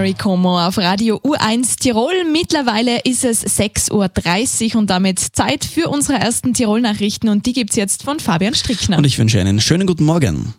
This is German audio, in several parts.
Mary Como auf Radio U1 Tirol. Mittlerweile ist es 6.30 Uhr und damit Zeit für unsere ersten Tirol-Nachrichten und die gibt's jetzt von Fabian Strickner. Und ich wünsche einen schönen guten Morgen.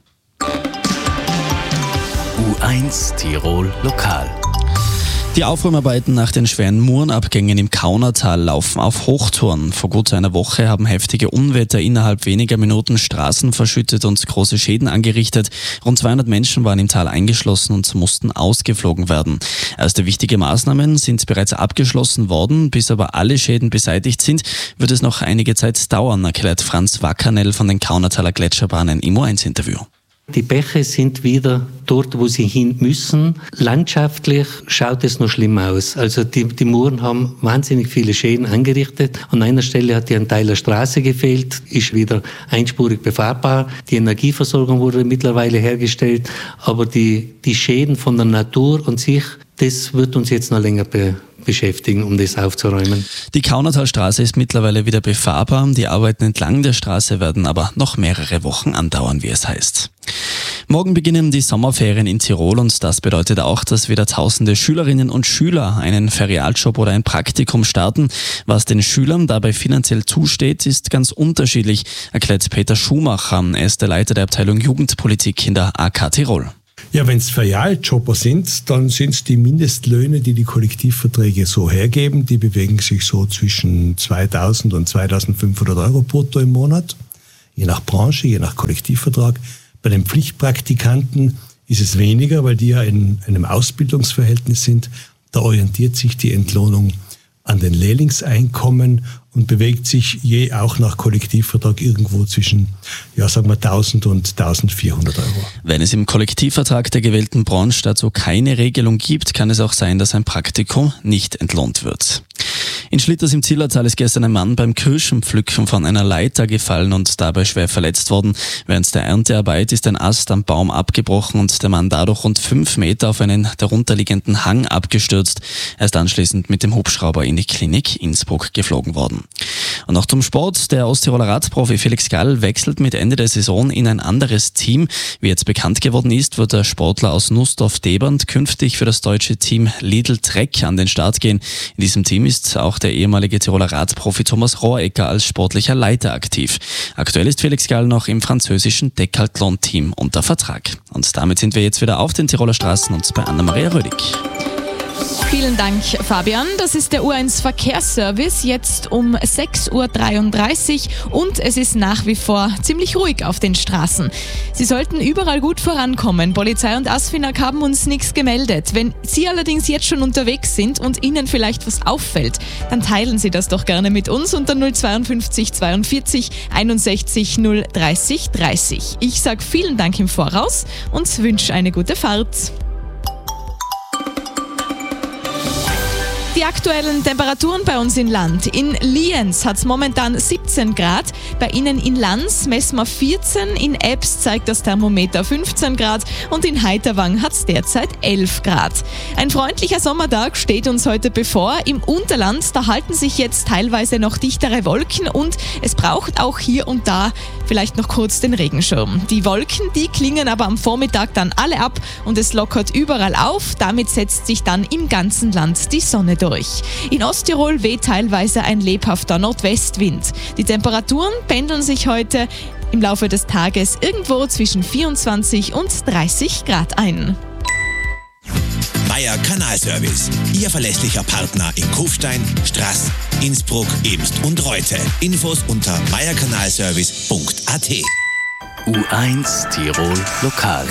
U1 Tirol Lokal. Die Aufräumarbeiten nach den schweren Murenabgängen im Kaunertal laufen auf Hochtouren. Vor gut einer Woche haben heftige Unwetter innerhalb weniger Minuten Straßen verschüttet und große Schäden angerichtet. Rund 200 Menschen waren im Tal eingeschlossen und mussten ausgeflogen werden. Erste wichtige Maßnahmen sind bereits abgeschlossen worden. Bis aber alle Schäden beseitigt sind, wird es noch einige Zeit dauern, erklärt Franz Wackerl von den Kaunertaler Gletscherbahnen im U1-Interview. Die Bäche sind wieder dort, wo sie hin müssen. Landschaftlich schaut es noch schlimm aus. Also die Muren haben wahnsinnig viele Schäden angerichtet. An einer Stelle hat ein Teil der Straße gefehlt, ist wieder einspurig befahrbar. Die Energieversorgung wurde mittlerweile hergestellt. Aber die Schäden von der Natur und sich, das wird uns jetzt noch länger beschäftigen, um das aufzuräumen. Die Kaunertalstraße ist mittlerweile wieder befahrbar. Die Arbeiten entlang der Straße werden aber noch mehrere Wochen andauern, wie es heißt. Morgen beginnen die Sommerferien in Tirol und das bedeutet auch, dass wieder tausende Schülerinnen und Schüler einen Ferialjob oder ein Praktikum starten. Was den Schülern dabei finanziell zusteht, ist ganz unterschiedlich, erklärt Peter Schumacher. Er ist der Leiter der Abteilung Jugendpolitik in der AK Tirol. Ja, wenn es Ferialjobber sind, dann sind es die Mindestlöhne, die die Kollektivverträge so hergeben. Die bewegen sich so zwischen 2.000 und 2.500 Euro brutto im Monat, je nach Branche, je nach Kollektivvertrag. Bei den Pflichtpraktikanten ist es weniger, weil die ja in einem Ausbildungsverhältnis sind. Da orientiert sich die Entlohnung an den Lehrlingseinkommen und bewegt sich je auch nach Kollektivvertrag irgendwo zwischen, 1.000 und 1.400 Euro. Wenn es im Kollektivvertrag der gewählten Branche dazu keine Regelung gibt, kann es auch sein, dass ein Praktikum nicht entlohnt wird. In Schlitters im Zillertal ist gestern ein Mann beim Kirschenpflücken von einer Leiter gefallen und dabei schwer verletzt worden. Während der Erntearbeit ist ein Ast am Baum abgebrochen und der Mann dadurch rund 5 Meter auf einen darunterliegenden Hang abgestürzt. Er ist anschließend mit dem Hubschrauber in die Klinik Innsbruck geflogen worden. Und noch zum Sport. Der Osttiroler Radprofi Felix Gall wechselt mit Ende der Saison in ein anderes Team. Wie jetzt bekannt geworden ist, wird der Sportler aus Nussdorf-Debernd künftig für das deutsche Team Lidl Trek an den Start gehen. In diesem Team ist auch der ehemalige Tiroler Radprofi Thomas Rohregger als sportlicher Leiter aktiv. Aktuell ist Felix Gall noch im französischen Decathlon-Team unter Vertrag. Und damit sind wir jetzt wieder auf den Tiroler Straßen und bei Anna-Maria Rödig. Vielen Dank, Fabian. Das ist der U1 Verkehrsservice, jetzt um 6.33 Uhr und es ist nach wie vor ziemlich ruhig auf den Straßen. Sie sollten überall gut vorankommen. Polizei und ASFINAG haben uns nichts gemeldet. Wenn Sie allerdings jetzt schon unterwegs sind und Ihnen vielleicht was auffällt, dann teilen Sie das doch gerne mit uns unter 052 42 61 030 30. Ich sage vielen Dank im Voraus und wünsche eine gute Fahrt. Die aktuellen Temperaturen bei uns in Land. In Lienz hat es momentan 17 Grad, bei Ihnen in Lanz messen wir 14, in Ebbs zeigt das Thermometer 15 Grad und in Heiterwang hat es derzeit 11 Grad. Ein freundlicher Sommertag steht uns heute bevor. Im Unterland, da halten sich jetzt teilweise noch dichtere Wolken und es braucht auch hier und da vielleicht noch kurz den Regenschirm. Die Wolken, die klingen aber am Vormittag dann alle ab und es lockert überall auf. Damit setzt sich dann im ganzen Land die Sonne durch. In Osttirol weht teilweise ein lebhafter Nordwestwind. Die Temperaturen pendeln sich heute im Laufe des Tages irgendwo zwischen 24 und 30 Grad ein. Meier Kanalservice, Ihr verlässlicher Partner in Kufstein, Straß, Innsbruck, Eemst und Reute. Infos unter meierkanalservice.at. U1 Tirol Lokal.